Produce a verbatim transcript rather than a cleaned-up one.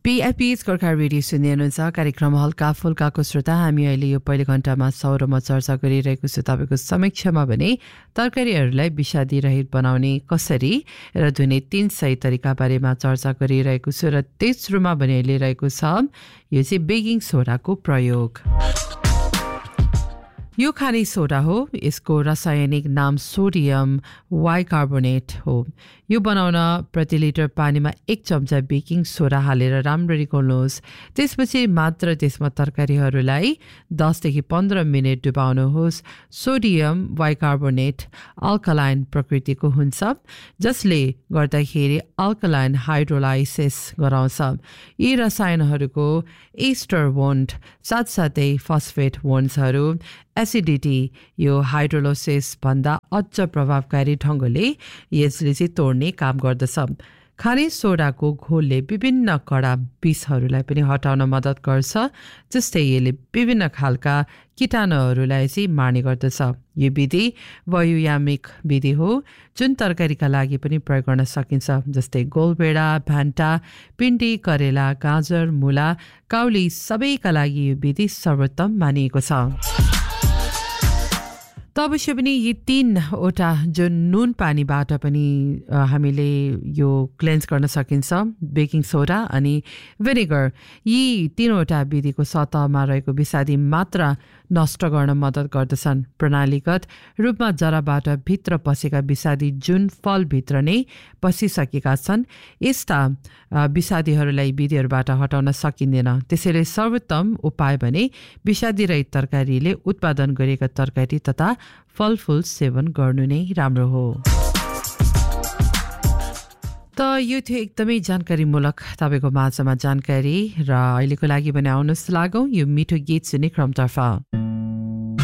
पीआईपीएच Gorkha radio सुन्दै हुनुहुन्छ कार्यक्रम हल्का फुल्काको श्रोता हामी अहिले यो पहिलो घण्टामा सौरमा चर्चा गरिरहेको छु तपाईँको समक्षमा भने तरकारीहरूलाई विषादी रहित बनाउने कसरी र धुने तीन सही तरिका बारेमा चर्चा गरिरहेको छु र तेस्रोमा भने लिइरहेको छ यो चाहिँ बेकिङ सोडाको प्रयोग। यो खाने सोडा हो, यसको रासायनिक नाम सोडियम बाइकार्बोनेट हो। यो बनाउन प्रति लिटर पानीमा एक चम्चा बेकिङ सोडा हालेर राम्ररी घोल्नुहोस्। त्यसपछि मात्र त्यसमा तरकारीहरूलाई दसदेखि पन्ध्र मिनट डुबाउनुहोस्। सोडियम बाइकार्बोनेट अल्कलाइन प्रकृतिको हुन्छ, जसले गर्दाखेरि अल्कलाइन हाइड्रोलाइसिस गराउँछ। यी रसायनहरूको एस्टर बोन्ड साथसाथै फस्फेट बोन्ड्सहरू एसिडिटी यो हाइड्रोलोसिस भन्दा अझ प्रभावकारी ढङ्गले यसले चाहिँ तोड्ने काम गर्दछ। खाने सोडाको घोलले विभिन्न कडा विषहरूलाई पनि हटाउन मद्दत गर्छ, जस्तै यसले विभिन्न खालका कीटाणुहरूलाई चाहिँ मार्ने गर्दछ। यो विधि वायुयामिक विधि हो जुन तरकारीका लागि पनि प्रयोग गर्न सकिन्छ, जस्तै गोलभेडा, भान्टा, पिन्डी, करेला, गाजर, मुला, काउली सबैका लागि यो विधि सर्वोत्तम मानिएको छ। त अवश्य पनि यी तीनवटा जुन नुन पानीबाट पनि हामीले यो क्लेन्स गर्न सकिन्छ, बेकिङ सोडा अनि भिनेगर, यी तीनवटा विधिको सतहमा रहेको विषादी मात्रा नष्ट गर्न मद्दत गर्दछन्। प्रणालीगत रूपमा जराबाट भित्र पसेका विषादी जुन फलभित्र नै पसिसकेका छन्, यस्ता विषादीहरूलाई विधिहरूबाट हटाउन सकिँदैन। त्यसैले सर्वोत्तम उपाय भने विषादीरहित तरकारीले उत्पादन गरेका तरकारी तथा फलफुल सेवन गर्नु नै राम्रो हो। त यो थियो एकदमै जानकारीमूलक तपाईँको माझमा जानकारी र अहिलेको लागि भने आउनुहोस् लागौँ यो मिठो गीत सुन्ने क्रमतर्फ।